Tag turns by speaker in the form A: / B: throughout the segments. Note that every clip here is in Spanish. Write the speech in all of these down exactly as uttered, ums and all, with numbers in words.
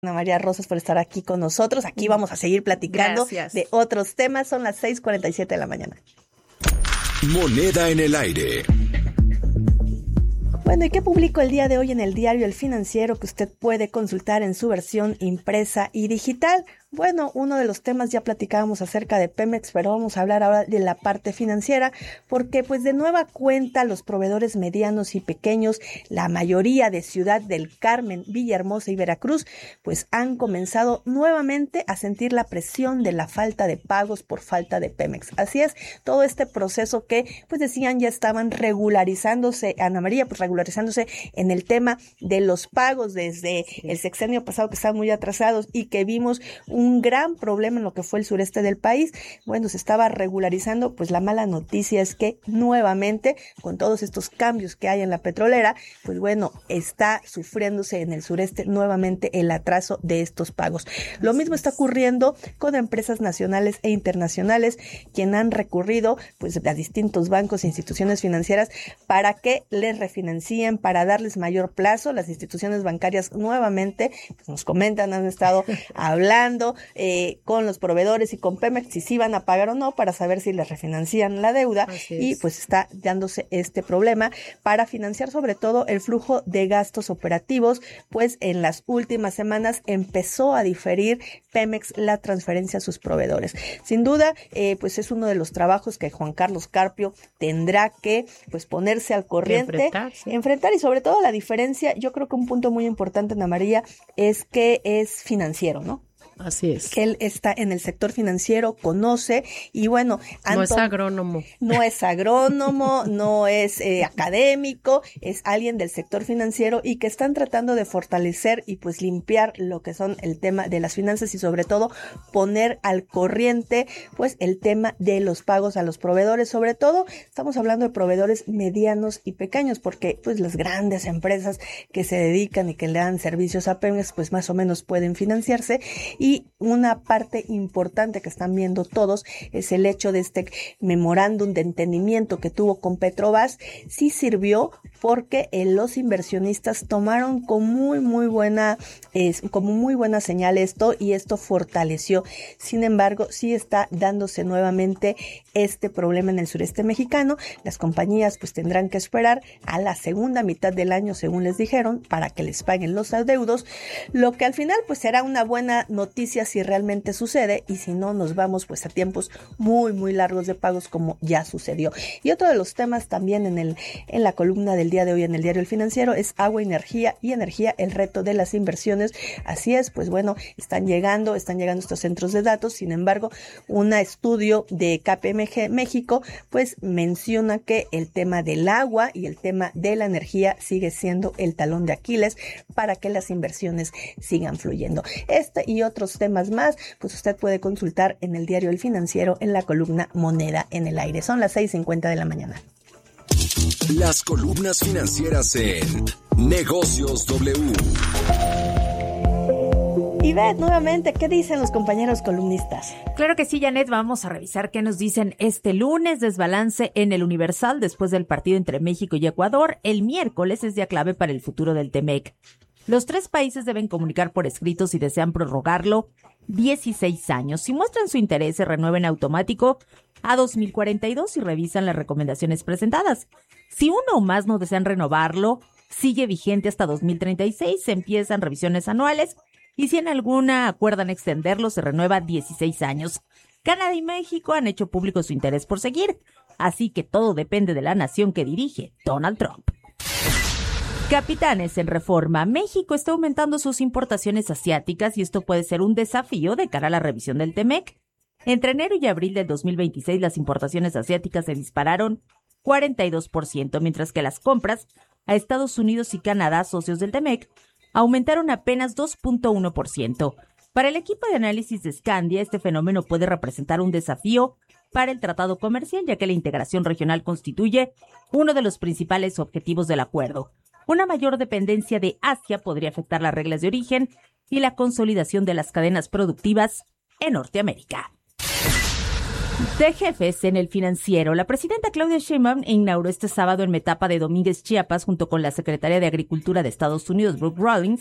A: Ana María Rosas, por estar aquí con nosotros. Aquí vamos a seguir platicando Gracias. de otros temas. Son las seis cuarenta y siete de la mañana.
B: Moneda en el aire.
A: Bueno, ¿y qué publicó el día de hoy en el diario El Financiero que usted puede consultar en su versión impresa y digital? Bueno, uno de los temas, ya platicábamos acerca de Pemex, pero vamos a hablar ahora de la parte financiera, porque pues de nueva cuenta los proveedores medianos y pequeños, la mayoría de Ciudad del Carmen, Villahermosa y Veracruz, pues han comenzado nuevamente a sentir la presión de la falta de pagos por falta de Pemex. Así es, todo este proceso que pues decían ya estaban regularizándose, Ana María, pues regularizándose en el tema de los pagos desde el sexenio pasado, que estaban muy atrasados y que vimos un un gran problema en lo que fue el sureste del país. Bueno, se estaba regularizando, pues la mala noticia es que nuevamente, con todos estos cambios que hay en la petrolera, pues bueno, está sufriéndose en el sureste nuevamente el atraso de estos pagos. Lo mismo está ocurriendo con empresas nacionales e internacionales, quien han recurrido pues a distintos bancos e instituciones financieras para que les refinancien, para darles mayor plazo. Las instituciones bancarias nuevamente, pues nos comentan, han estado hablando Eh, con los proveedores y con Pemex si sí van a pagar o no para saber si les refinancian la deuda y pues está dándose este problema para financiar sobre todo el flujo de gastos operativos, pues en las últimas semanas empezó a diferir Pemex la transferencia a sus proveedores. Sin duda, eh, pues es uno de los trabajos que Juan Carlos Carpio tendrá que pues ponerse al corriente, enfrentar, sí. enfrentar y sobre todo la diferencia, yo creo que un punto muy importante, Ana María, es que es financiero, ¿no?
C: Así es.
A: Que él está en el sector financiero, conoce y bueno...
C: Anton, no es agrónomo.
A: No es agrónomo, no es eh, académico, es alguien del sector financiero y que están tratando de fortalecer y pues limpiar lo que son el tema de las finanzas y sobre todo poner al corriente pues el tema de los pagos a los proveedores. Sobre todo estamos hablando de proveedores medianos y pequeños porque pues las grandes empresas que se dedican y que le dan servicios a Pemex pues más o menos pueden financiarse. Y una parte importante que están viendo todos es el hecho de este memorándum de entendimiento que tuvo con Petrobras. Sí sirvió porque eh, los inversionistas tomaron con muy, muy buena, eh, como muy buena señal esto y esto fortaleció. Sin embargo, sí está dándose nuevamente este problema en el sureste mexicano. Las compañías pues tendrán que esperar a la segunda mitad del año, según les dijeron, para que les paguen los adeudos, lo que al final pues será una buena noticia si realmente sucede y si no nos vamos pues a tiempos muy muy largos de pagos como ya sucedió. Y otro de los temas también en el en la columna del día de hoy en el diario El Financiero es agua, energía y energía, el reto de las inversiones. Así es, pues bueno, están llegando, están llegando estos centros de datos. Sin embargo, un estudio de K P M G México pues menciona que el tema del agua y el tema de la energía sigue siendo el talón de Aquiles para que las inversiones sigan fluyendo. Este y otros temas más, pues usted puede consultar en el diario El Financiero en la columna Moneda en el Aire. Son las seis cincuenta de la mañana.
B: Las columnas financieras en Negocios W.
A: Y Beth, nuevamente, ¿qué dicen los compañeros columnistas?
D: Claro que sí, Janet, vamos a revisar qué nos dicen este lunes. Desbalance en el Universal después del partido entre México y Ecuador. El miércoles es día clave para el futuro del T-MEC. Los tres países deben comunicar por escrito si desean prorrogarlo dieciséis años. Si muestran su interés, se renueva en automático a dos mil cuarenta y dos y revisan las recomendaciones presentadas. Si uno o más no desean renovarlo, sigue vigente hasta dos mil treinta y seis, se empiezan revisiones anuales y si en alguna acuerdan extenderlo, se renueva dieciséis años. Canadá y México han hecho público su interés por seguir, así que todo depende de la nación que dirige Donald Trump. Capitanes en Reforma. México está aumentando sus importaciones asiáticas y esto puede ser un desafío de cara a la revisión del T-MEC. Entre enero y abril del dos mil veintiséis, las importaciones asiáticas se dispararon cuarenta y dos por ciento, mientras que las compras a Estados Unidos y Canadá, socios del T-MEC, aumentaron apenas dos punto uno por ciento. Para el equipo de análisis de Scandia, este fenómeno puede representar un desafío para el tratado comercial, ya que la integración regional constituye uno de los principales objetivos del acuerdo. Una mayor dependencia de Asia podría afectar las reglas de origen y la consolidación de las cadenas productivas en Norteamérica. De jefes en El Financiero, la presidenta Claudia Sheinbaum inauguró este sábado en Metapa de Domínguez, Chiapas, junto con la secretaria de Agricultura de Estados Unidos, Brooke Rollins,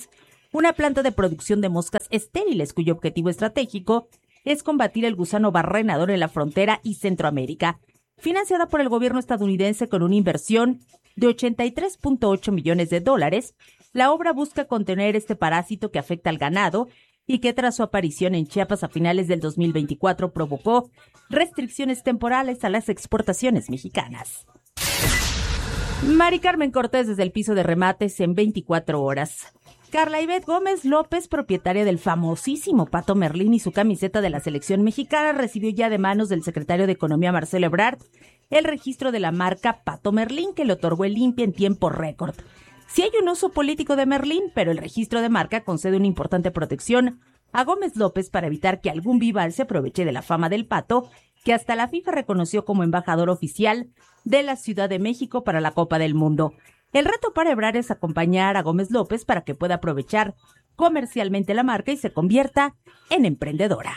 D: una planta de producción de moscas estériles cuyo objetivo estratégico es combatir el gusano barrenador en la frontera y Centroamérica. Financiada por el gobierno estadounidense con una inversión de ochenta y tres punto ocho millones de dólares, la obra busca contener este parásito que afecta al ganado y que tras su aparición en Chiapas a finales del dos mil veinticuatro provocó restricciones temporales a las exportaciones mexicanas. Mari Carmen Cortés desde el piso de remates en veinticuatro horas. Carla Ivette Gómez López, propietaria del famosísimo Pato Merlín y su camiseta de la selección mexicana, recibió ya de manos del secretario de Economía Marcelo Ebrard el registro de la marca Pato Merlín que le otorgó el INPI en tiempo récord. Sí hay un uso político de Merlín, pero el registro de marca concede una importante protección a Gómez López para evitar que algún vival se aproveche de la fama del Pato, que hasta la FIFA reconoció como embajador oficial de la Ciudad de México para la Copa del Mundo. El reto para Ebrard es acompañar a Gómez López para que pueda aprovechar comercialmente la marca y se convierta en emprendedora.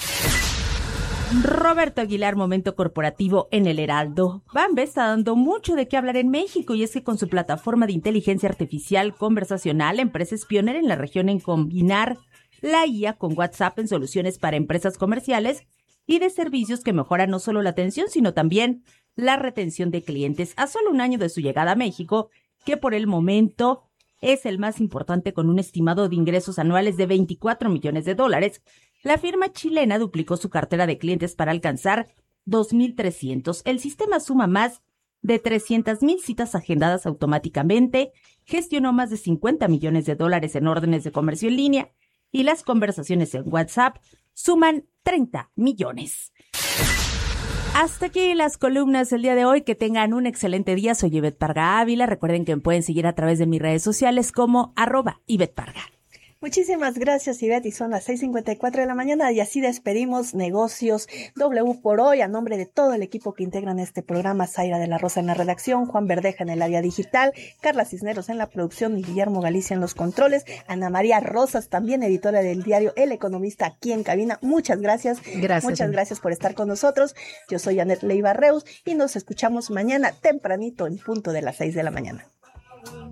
D: Roberto Aguilar, momento corporativo en el Heraldo. Bambe está dando mucho de qué hablar en México y es que con su plataforma de inteligencia artificial conversacional, la empresa es pionera en la región en combinar la I A con WhatsApp en soluciones para empresas comerciales y de servicios que mejoran no solo la atención, sino también la retención de clientes. A solo un año de su llegada a México, que por el momento es el más importante con un estimado de ingresos anuales de veinticuatro millones de dólares, la firma chilena duplicó su cartera de clientes para alcanzar dos mil trescientos. El sistema suma más de trescientas mil citas agendadas automáticamente, gestionó más de cincuenta millones de dólares en órdenes de comercio en línea y las conversaciones en WhatsApp suman treinta millones. Hasta aquí las columnas del día de hoy. Que tengan un excelente día. Soy Ivette Parga Ávila. Recuerden que me pueden seguir a través de mis redes sociales como arroba Ivette Parga.
A: Muchísimas gracias, Ivette, y son las seis cincuenta y cuatro de la mañana y así despedimos Negocios W por hoy. A nombre de todo el equipo que integran este programa, Zaira de la Rosa en la redacción, Juan Verdeja en el área digital, Carla Cisneros en la producción y Guillermo Galicia en los controles, Ana María Rosas, también editora del diario El Economista, aquí en cabina. Muchas gracias.
C: Gracias.
A: Muchas gracias por estar con nosotros. Yo soy Anet Leiva Reus y nos escuchamos mañana tempranito en punto de las seis de la mañana.